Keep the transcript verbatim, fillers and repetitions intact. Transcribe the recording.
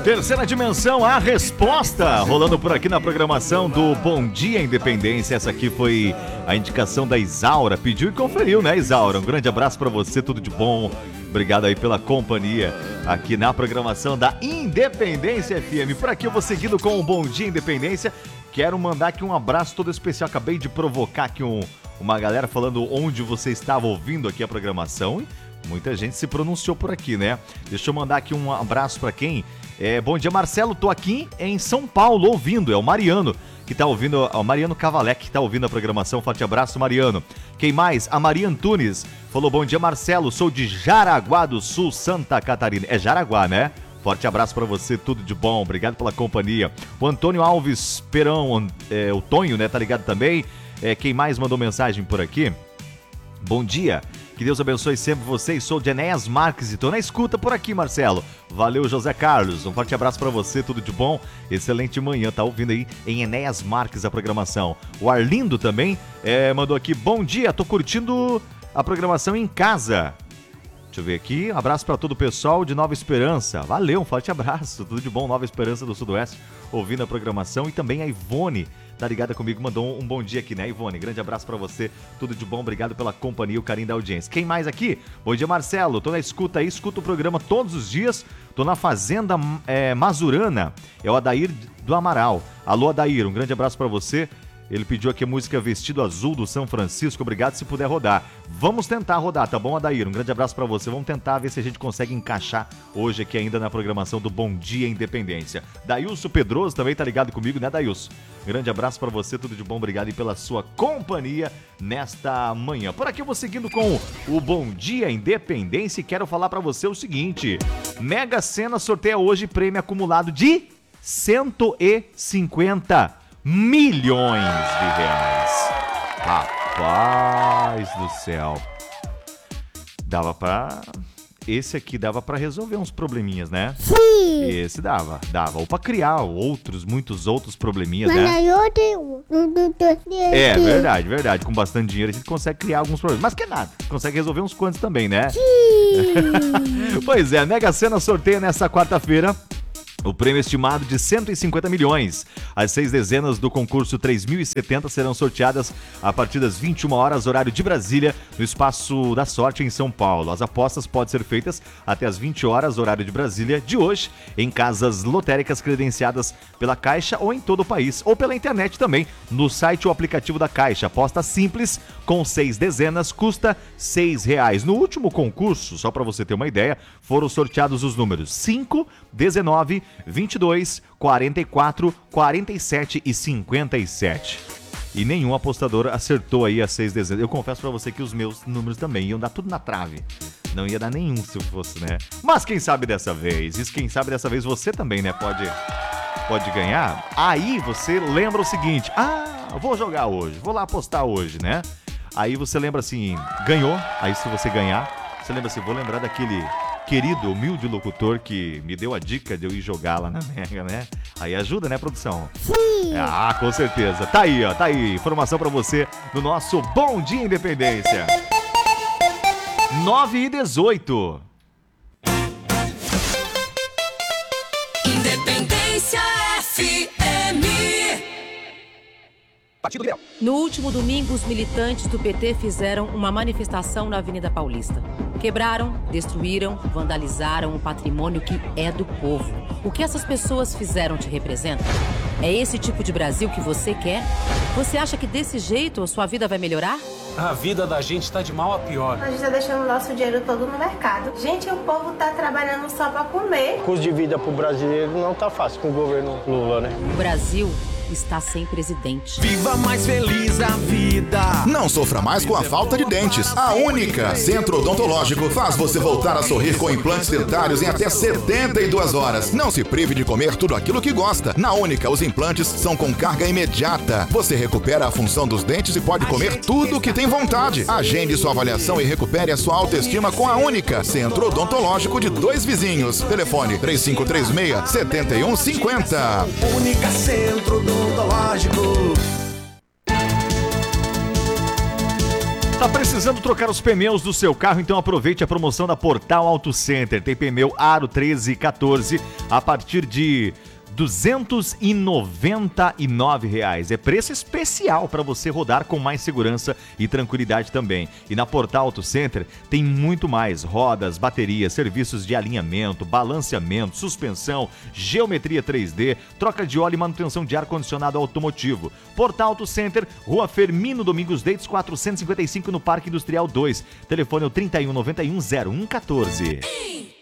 Terceira dimensão, a resposta, rolando por aqui na programação do Bom Dia Independência. Essa aqui foi a indicação da Isaura, pediu e conferiu, né, Isaura? Um grande abraço pra você, tudo de bom. Obrigado aí pela companhia aqui na programação da Independência F M. Por aqui eu vou seguindo com o Bom Dia Independência. Quero mandar aqui um abraço todo especial. Acabei de provocar aqui um, uma galera falando onde você estava ouvindo aqui a programação. E muita gente se pronunciou por aqui, né? Deixa eu mandar aqui um abraço pra quem? É, bom dia, Marcelo. Tô aqui em São Paulo ouvindo. É o Mariano que tá ouvindo, o Mariano Cavalec que tá ouvindo a programação. Forte abraço, Mariano. Quem mais? A Maria Antunes falou: bom dia, Marcelo. Sou de Jaraguá do Sul, Santa Catarina. É Jaraguá, né? Forte abraço pra você, tudo de bom. Obrigado pela companhia. O Antônio Alves Perão, é, o Tonho, né? Tá ligado também. É, quem mais mandou mensagem por aqui? Bom dia. Que Deus abençoe sempre vocês. Sou de Enéas Marques e tô na escuta por aqui, Marcelo. Valeu, José Carlos. Um forte abraço pra você, tudo de bom. Excelente manhã, tá ouvindo aí em Enéas Marques a programação. O Arlindo também é, mandou aqui: bom dia, tô curtindo a programação em casa. Deixa eu ver aqui, um abraço para todo o pessoal de Nova Esperança. Valeu, um forte abraço, tudo de bom, Nova Esperança do Sudoeste, ouvindo a programação. E também a Ivone, tá ligada comigo, mandou um bom dia aqui, né, Ivone? Grande abraço para você, tudo de bom, obrigado pela companhia e o carinho da audiência. Quem mais aqui? Bom dia, Marcelo, tô na escuta aí, escuto o programa todos os dias, tô na Fazenda é, Mazurana, é o Adair do Amaral. Alô, Adair, um grande abraço para você. Ele pediu aqui a música Vestido Azul do São Francisco. Obrigado, se puder rodar. Vamos tentar rodar, tá bom, Adair? Um grande abraço pra você. Vamos tentar ver se a gente consegue encaixar hoje aqui ainda na programação do Bom Dia Independência. Dailson Pedroso também tá ligado comigo, né, Dailson? Grande abraço pra você, tudo de bom. Obrigado e pela sua companhia nesta manhã. Por aqui eu vou seguindo com o Bom Dia Independência e quero falar pra você o seguinte: Mega Sena sorteia hoje prêmio acumulado de cento e cinquenta milhões de reais. Rapaz do céu. Dava pra... Esse aqui dava pra resolver uns probleminhas, né? Sim. Esse dava, dava. Ou pra criar outros, muitos outros probleminhas, Mas né? eu tenho... É, verdade, verdade. Com bastante dinheiro a gente consegue criar alguns problemas. Mas que é nada. Consegue resolver uns quantos também, né? Sim. Pois é, a Mega Sena sorteia nessa quarta-feira o prêmio estimado de cento e cinquenta milhões. As seis dezenas do concurso três mil e setenta serão sorteadas a partir das vinte e uma horas, horário de Brasília, no Espaço da Sorte, em São Paulo. As apostas podem ser feitas até as vinte horas, horário de Brasília, de hoje, em casas lotéricas credenciadas pela Caixa ou em todo o país, ou pela internet também, no site ou aplicativo da Caixa. Aposta simples, com seis dezenas, custa seis reais. No último concurso, só para você ter uma ideia, foram sorteados os números cinco, dezenove, vinte e dois, quarenta e quatro, quarenta e sete e cinquenta e sete. E nenhum apostador acertou aí as seis dezenas. Eu confesso pra você que os meus números também iam dar tudo na trave. Não ia dar nenhum se fosse, né? Mas quem sabe dessa vez? Isso, quem sabe dessa vez você também, né? Pode, pode ganhar. Aí você lembra o seguinte: ah, vou jogar hoje, vou lá apostar hoje, né? Aí você lembra assim, ganhou. Aí se você ganhar, você lembra assim, vou lembrar daquele querido, humilde locutor que me deu a dica de eu ir jogar lá na Mega, né? Aí ajuda, né, produção? Sim. Ah, com certeza. Tá aí, ó, tá aí. Informação pra você no nosso Bom Dia Independência. nove e dezoito. Independência F M. Partido Liberal. No último domingo, os militantes do P T fizeram uma manifestação na Avenida Paulista. Quebraram, destruíram, vandalizaram o patrimônio que é do povo. O que essas pessoas fizeram te representa? É esse tipo de Brasil que você quer? Você acha que desse jeito a sua vida vai melhorar? A vida da gente tá de mal a pior. A gente tá deixando o nosso dinheiro todo no mercado. Gente, o povo tá trabalhando só pra comer. O custo de vida pro brasileiro não tá fácil com o governo Lula, né? O Brasil está sem presidente. Viva mais feliz a vida. Não sofra mais com a falta de dentes. A Única Centro Odontológico faz você voltar a sorrir com implantes dentários em até setenta e duas horas. Não se prive de comer tudo aquilo que gosta. Na Única, os implantes são com carga imediata. Você recupera a função dos dentes e pode comer tudo o que tem vontade. Agende sua avaliação e recupere a sua autoestima com a Única Centro Odontológico de Dois Vizinhos. Telefone três cinco três seis, sete um cinco zero. Única Centro Odontológico. Tá precisando Precisando trocar os pneus do seu carro? Então aproveite a promoção da Portal Auto Center. Tem pneu Aro treze e quatorze a partir de duzentos e noventa e nove reais. É preço especial para você rodar com mais segurança e tranquilidade também. E na Portal Auto Center tem muito mais: rodas, baterias, serviços de alinhamento, balanceamento, suspensão, geometria três D, troca de óleo e manutenção de ar-condicionado automotivo. Portal Auto Center, Rua Fermino Domingos Deitos, quatrocentos e cinquenta e cinco, no Parque Industrial dois. Telefone é o trinta e um, noventa e um, zero um, quatorze.